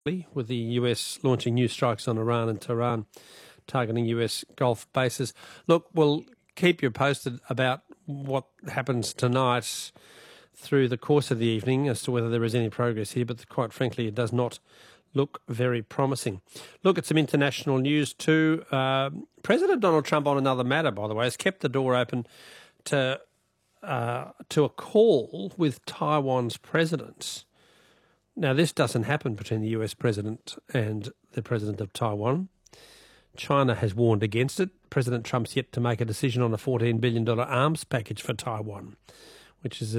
with the US launching new strikes on Iran and Tehran, targeting US Gulf bases. Look, we'll keep you posted about what happens tonight through the course of the evening as to whether there is any progress here, but quite frankly, it does not look very promising. Look at some international news too. President Donald Trump, on another matter, by the way, has kept the door open to a call with Taiwan's president. Now, this doesn't happen between the US president and the president of Taiwan. China has warned against it. President Trump's yet to make a decision on a $14 billion arms package for Taiwan, which is